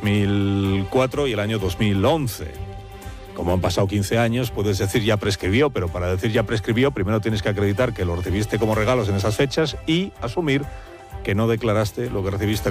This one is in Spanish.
2004 y el año 2011. Como han pasado 15 años, puedes decir ya prescribió, pero para decir ya prescribió, primero tienes que acreditar que lo recibiste como regalos en esas fechas y asumir que no declaraste lo que recibiste